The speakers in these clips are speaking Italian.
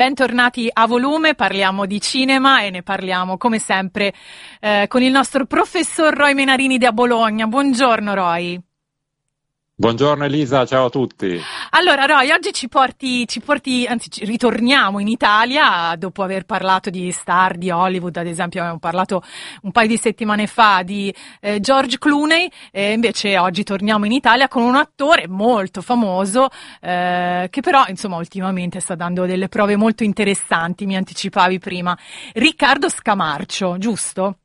bentornati a Volume, parliamo di cinema e ne parliamo come sempre con il nostro professor Roy Menarini da Bologna. Buongiorno Roy. Buongiorno Elisa, ciao a tutti. Allora Roy, oggi anzi ritorniamo in Italia dopo aver parlato di star di Hollywood, ad esempio abbiamo parlato un paio di settimane fa di George Clooney, e invece oggi torniamo in Italia con un attore molto famoso che però insomma ultimamente sta dando delle prove molto interessanti, mi anticipavi prima, Riccardo Scamarcio, giusto?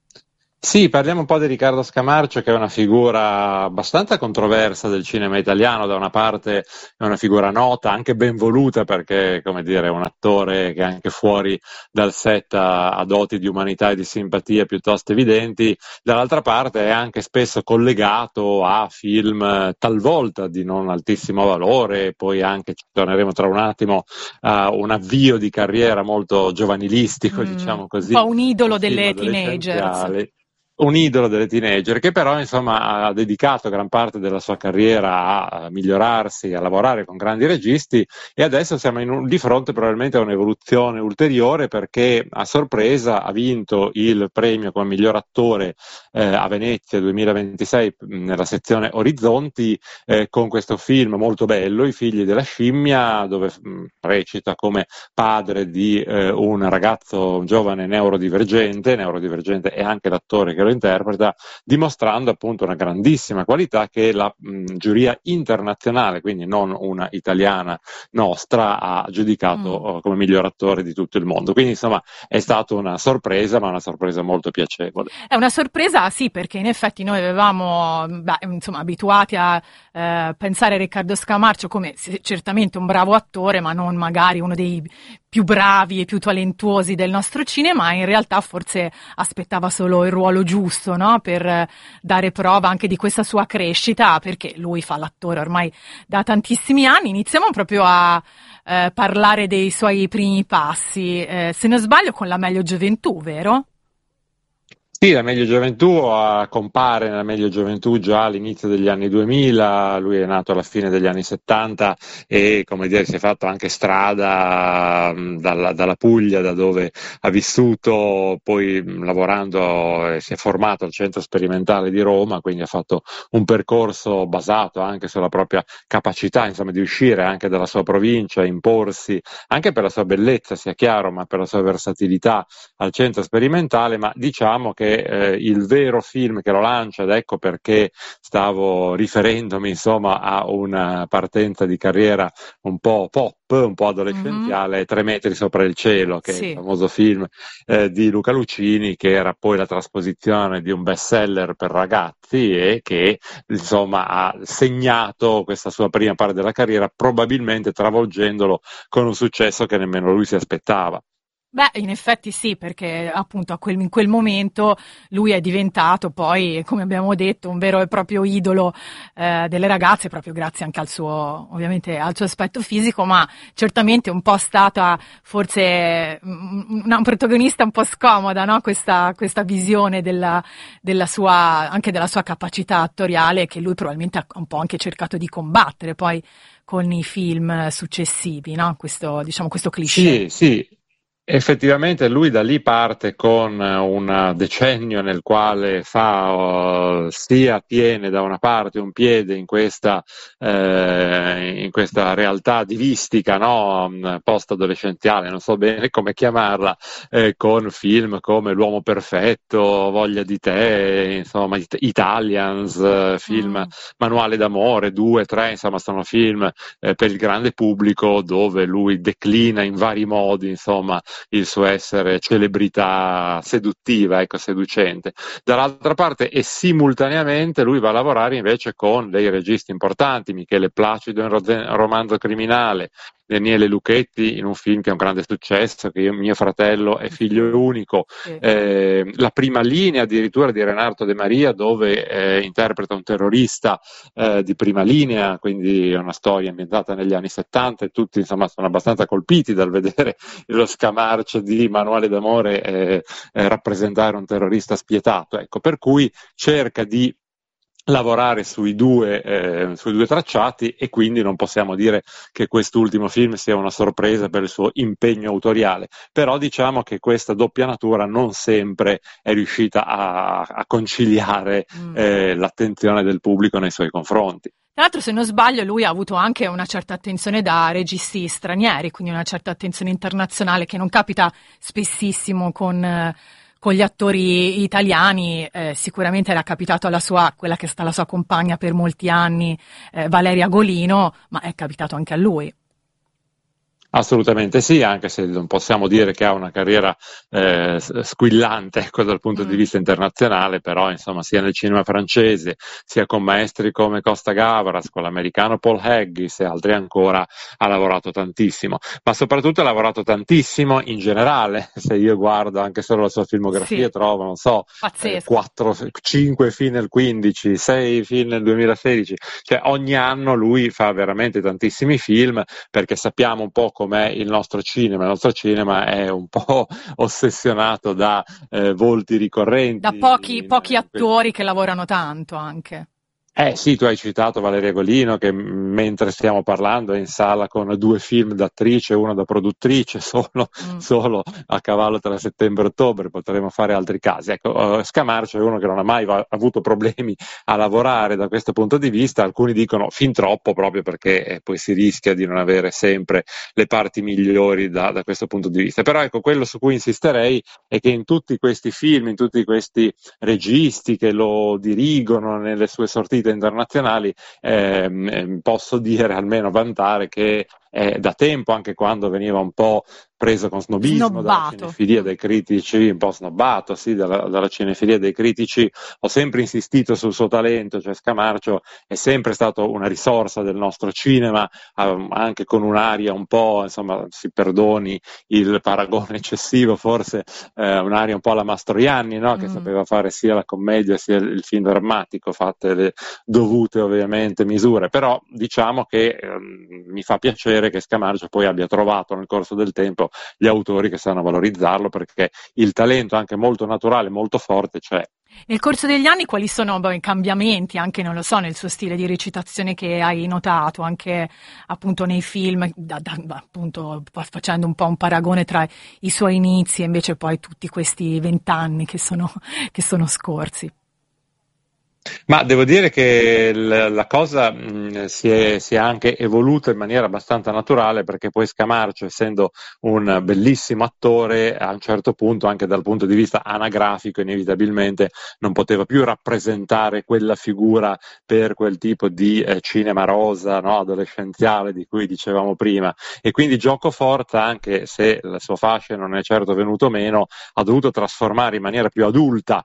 Sì, parliamo un po' di Riccardo Scamarcio, che è una figura abbastanza controversa del cinema italiano. Da una parte è una figura nota, anche ben voluta, perché, come dire, è un attore che anche fuori dal set ha doti di umanità e di simpatia piuttosto evidenti. Dall'altra parte è anche spesso collegato a film talvolta di non altissimo valore, poi anche, ci torneremo tra un attimo, a un avvio di carriera molto giovanilistico, diciamo Un così, po' un idolo con film delle teenagers. adolescenziali. Un idolo delle teenager che però insomma ha dedicato gran parte della sua carriera a migliorarsi, a lavorare con grandi registi, e adesso siamo di fronte probabilmente a un'evoluzione ulteriore, perché a sorpresa ha vinto il premio come miglior attore a Venezia 2026 nella sezione Orizzonti, con questo film molto bello, I figli della scimmia, dove recita come padre di un ragazzo, un giovane neurodivergente è anche l'attore che lo interpreta, dimostrando appunto una grandissima qualità che la giuria internazionale, quindi non una italiana nostra, ha giudicato come miglior attore di tutto il mondo. Quindi insomma è stata una sorpresa, ma una sorpresa molto piacevole. È una sorpresa, sì, perché in effetti noi avevamo, insomma, abituati a pensare a Riccardo Scamarcio come certamente un bravo attore, ma non magari uno dei più bravi e più talentuosi del nostro cinema. In realtà forse aspettava solo il ruolo giusto, no? Per dare prova anche di questa sua crescita, perché lui fa l'attore ormai da tantissimi anni. Iniziamo proprio a parlare dei suoi primi passi, se non sbaglio con La meglio gioventù, vero? Sì, la Meglio Gioventù compare nella Meglio Gioventù già all'inizio degli anni 2000, lui è nato alla fine degli anni 70 e, come dire, si è fatto anche strada dalla Puglia, da dove ha vissuto, poi lavorando si è formato al Centro Sperimentale di Roma, quindi ha fatto un percorso basato anche sulla propria capacità, insomma, di uscire anche dalla sua provincia, imporsi, anche per la sua bellezza, sia chiaro, ma per la sua versatilità al Centro Sperimentale. Ma diciamo che il vero film che lo lancia, ed ecco perché stavo riferendomi insomma a una partenza di carriera un po' pop, un po' adolescenziale, 3 metri sopra il cielo, che è il famoso film di Luca Lucini, che era poi la trasposizione di un bestseller per ragazzi e che insomma ha segnato questa sua prima parte della carriera, probabilmente travolgendolo con un successo che nemmeno lui si aspettava. Beh, in effetti sì, perché appunto in quel momento lui è diventato poi, come abbiamo detto, un vero e proprio idolo delle ragazze, proprio grazie anche al suo, ovviamente, al suo aspetto fisico, ma certamente un po' stata forse una protagonista un po' scomoda, no? Questa visione della sua, anche della sua capacità attoriale, che lui probabilmente ha un po' anche cercato di combattere poi con i film successivi, no? Questo, diciamo, questo cliché. Sì, sì. Effettivamente lui da lì parte con un decennio nel quale sia tiene da una parte un piede in questa realtà divistica, no? Post-adolescenziale, non so bene come chiamarla, con film come L'uomo perfetto, Voglia di te, insomma, Italians, film Manuale d'amore, 2, 3, insomma sono film per il grande pubblico, dove lui declina in vari modi, insomma, il suo essere celebrità seduttiva, ecco, seducente. Dall'altra parte, e simultaneamente, lui va a lavorare invece con dei registi importanti, Michele Placido in Romanzo criminale, Daniele Lucchetti in un film che è un grande successo, che Mio fratello è figlio unico, la prima linea addirittura di Renato De Maria, dove interpreta un terrorista di prima linea, quindi è una storia ambientata negli anni 70, e tutti insomma sono abbastanza colpiti dal vedere lo Scamarcio di Manuale d'amore rappresentare un terrorista spietato, ecco, per cui cerca di lavorare sui due tracciati, e quindi non possiamo dire che quest'ultimo film sia una sorpresa per il suo impegno autoriale, però diciamo che questa doppia natura non sempre è riuscita a conciliare l'attenzione del pubblico nei suoi confronti. Tra l'altro, se non sbaglio, lui ha avuto anche una certa attenzione da registi stranieri, quindi una certa attenzione internazionale che non capita spessissimo con gli attori italiani. Sicuramente era capitato quella che è stata la sua compagna per molti anni, Valeria Golino, ma è capitato anche a lui. Assolutamente sì, anche se non possiamo dire che ha una carriera squillante, ecco, dal punto di Mm. vista internazionale, però insomma sia nel cinema francese, sia con maestri come Costa Gavras, con l'americano Paul Haggis e altri ancora, ha lavorato tantissimo, ma soprattutto ha lavorato tantissimo in generale. Se io guardo anche solo la sua filmografia, Sì, trovo, non so, pazzesco. 4, 5 film nel 15, 6 film nel 2016, cioè ogni anno lui fa veramente tantissimi film, perché sappiamo un po' com'è il nostro cinema è un po' ossessionato da volti Da ricorrenti pochi in questi. attori che lavorano tanto anche. Sì, tu hai citato Valeria Golino che mentre stiamo parlando è in sala con 2 film d'attrice, uno da produttrice, Mm. solo a cavallo tra settembre e ottobre, potremo fare altri casi. Ecco, Scamarcio è uno che non ha mai avuto problemi a lavorare da questo punto di vista, alcuni dicono fin troppo, proprio perché poi si rischia di non avere sempre le parti migliori da questo punto di vista. Però ecco, quello su cui insisterei è che in tutti questi film, in tutti questi registi che lo dirigono nelle sue sortite internazionali, posso dire, almeno vantare, che da tempo, anche quando veniva un po' preso con snobismo dalla Snobbato. cinefilia dei critici, un po' snobbato, sì, dalla cinefilia dei critici, ho sempre insistito sul suo talento. Cioè Scamarcio è sempre stato una risorsa del nostro cinema, anche con un'aria un po', insomma, si perdoni il paragone eccessivo, forse un'aria un po' alla Mastroianni, no? Che Mm. sapeva fare sia la commedia sia il film drammatico, fatte le dovute ovviamente misure, però diciamo che mi fa piacere che Scamarcio poi abbia trovato nel corso del tempo gli autori che sanno valorizzarlo, perché il talento anche molto naturale, molto forte c'è. Nel corso degli anni quali sono i cambiamenti, anche non lo so, nel suo stile di recitazione che hai notato, anche appunto nei film, appunto facendo un po' un paragone tra i suoi inizi e invece poi tutti questi 20 anni che sono scorsi. Ma devo dire che la cosa si è anche evoluta in maniera abbastanza naturale, perché poi Scamarcio, essendo un bellissimo attore, a un certo punto, anche dal punto di vista anagrafico, inevitabilmente non poteva più rappresentare quella figura per quel tipo di cinema rosa, no, adolescenziale di cui dicevamo prima. E quindi giocoforza, anche se la sua fascia non è certo venuto meno, ha dovuto trasformare in maniera più adulta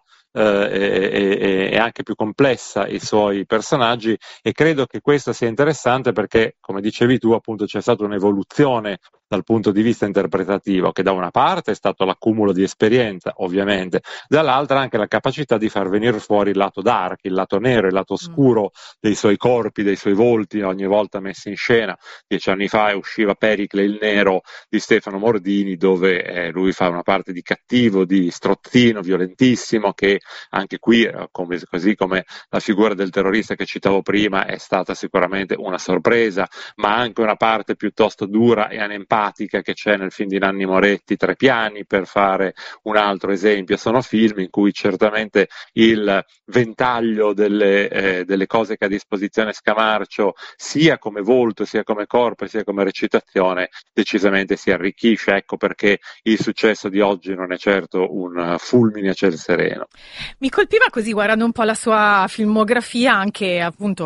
e anche più complessa i suoi personaggi, e credo che questo sia interessante perché, come dicevi tu, appunto c'è stata un'evoluzione dal punto di vista interpretativo, che da una parte è stato l'accumulo di esperienza, ovviamente, dall'altra anche la capacità di far venire fuori il lato dark, il lato nero, il lato Mm. oscuro dei suoi corpi, dei suoi volti, ogni volta messi in scena. 10 anni fa usciva Pericle il Nero di Stefano Mordini, dove lui fa una parte di cattivo, di strozzino, violentissimo, che anche qui, così come la figura del terrorista che citavo prima, è stata sicuramente una sorpresa, ma anche una parte piuttosto dura e anempatica che c'è nel film di Nanni Moretti, Tre piani, per fare un altro esempio. Sono film in cui certamente il ventaglio delle cose che ha a disposizione Scamarcio, sia come volto, sia come corpo, sia come recitazione, decisamente si arricchisce. Ecco perché il successo di oggi non è certo un fulmine a ciel sereno. Mi colpiva così, guardando un po' la sua filmografia, anche appunto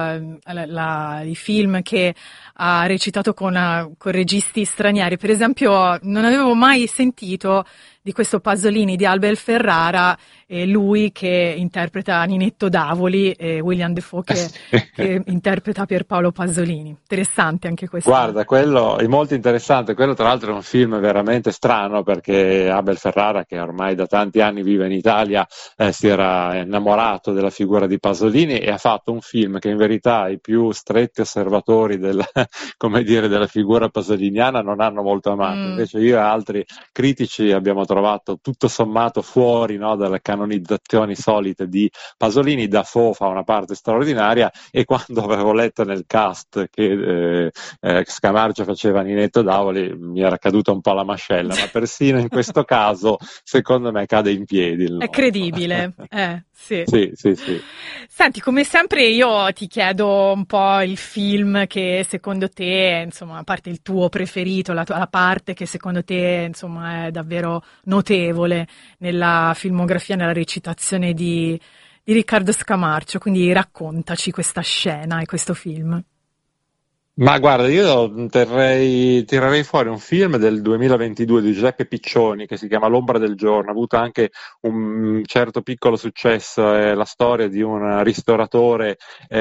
i film che ha recitato con registi stranieri. Per esempio, non avevo mai sentito di questo Pasolini di Abel Ferrara, lui che interpreta Ninetto Davoli e William Defoe che interpreta Pierpaolo Pasolini. Interessante anche questa. Guarda, quello è molto interessante. Quello tra l'altro è un film veramente strano, perché Abel Ferrara, che ormai da tanti anni vive in Italia, si era innamorato della figura di Pasolini e ha fatto un film che in verità i più stretti osservatori come dire, della figura pasoliniana non hanno molto amato. Mm, Invece io e altri critici abbiamo trovato tutto sommato fuori, no, dal canone canonizzazioni solite di Pasolini. Dafoe fa una parte straordinaria, e quando avevo letto nel cast che Scamarcio faceva Ninetto Davoli mi era caduta un po' la mascella, ma persino in questo caso secondo me cade in piedi il nome. È credibile, sì. Sì, sì, sì. Senti, come sempre io ti chiedo un po' il film che secondo te, insomma, a parte il tuo preferito, la parte che secondo te, insomma, è davvero notevole nella filmografia, nella recitazione di Riccardo Scamarcio, quindi raccontaci questa scena e questo film. Ma guarda, io tirerei fuori un film del 2022 di Giuseppe Piccioni che si chiama L'ombra del giorno. Ha avuto anche un certo piccolo successo, è la storia di un ristoratore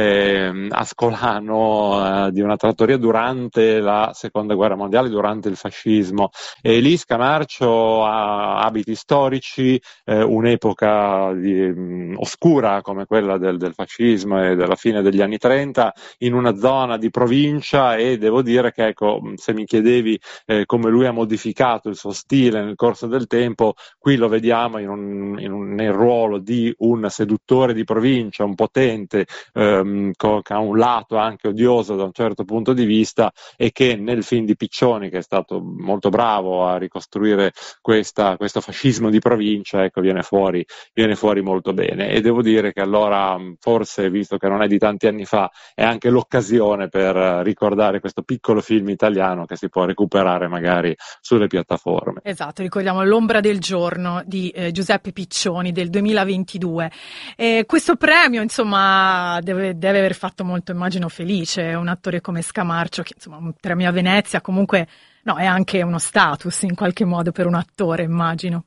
ascolano di una trattoria durante la seconda guerra mondiale, durante il fascismo, e lì Scamarcio ha abiti storici, un'epoca oscura come quella del fascismo e della fine degli anni 30, in una zona di provincia. E devo dire che, ecco, se mi chiedevi come lui ha modificato il suo stile nel corso del tempo, qui lo vediamo nel ruolo di un seduttore di provincia, un potente, che ha un lato anche odioso da un certo punto di vista, e che nel film di Piccioni, che è stato molto bravo a ricostruire questo fascismo di provincia, ecco, viene fuori molto bene. E devo dire che allora, forse, visto che non è di tanti anni fa, è anche l'occasione per ricordare questo piccolo film italiano che si può recuperare magari sulle piattaforme. Esatto, ricordiamo L'ombra del giorno di Giuseppe Piccioni del 2022. Questo premio, insomma, deve aver fatto molto, immagino, felice un attore come Scamarcio, che insomma un premio a Venezia comunque no, è anche uno status in qualche modo per un attore, immagino.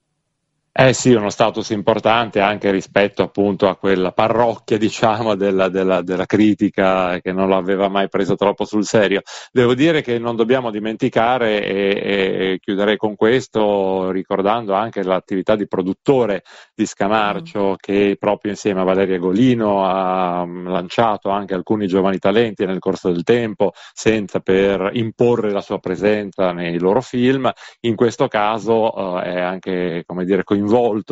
Eh sì, uno status importante anche rispetto appunto a quella parrocchia, diciamo, della critica, che non l'aveva mai preso troppo sul serio. Devo dire che non dobbiamo dimenticare, e chiuderei con questo ricordando anche l'attività di produttore di Scamarcio, che proprio insieme a Valeria Golino ha lanciato anche alcuni giovani talenti nel corso del tempo, senza per imporre la sua presenza nei loro film. In questo caso è anche, come dire, coinvolto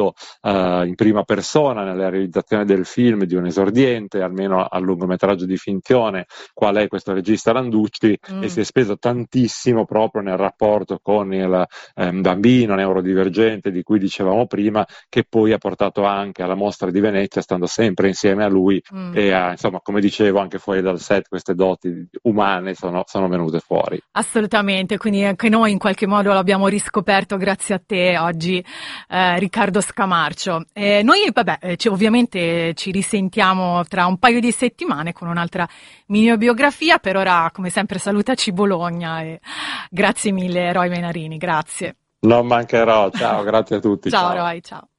in prima persona nella realizzazione del film di un esordiente, almeno al lungometraggio di finzione, qual è questo regista Landucci, e si è speso tantissimo proprio nel rapporto con il bambino neurodivergente di cui dicevamo prima, che poi ha portato anche alla Mostra di Venezia, stando sempre insieme a lui, e insomma, come dicevo, anche fuori dal set queste doti umane sono venute fuori. Assolutamente, quindi anche noi in qualche modo l'abbiamo riscoperto grazie a te oggi, Riccardo Scamarcio. Noi, vabbè, ovviamente ci risentiamo tra un paio di settimane con un'altra mini biografia. Per ora, come sempre, salutaci Bologna e grazie mille Roy Menarini, grazie. Non mancherò, ciao, grazie a tutti. Ciao Roy, ciao.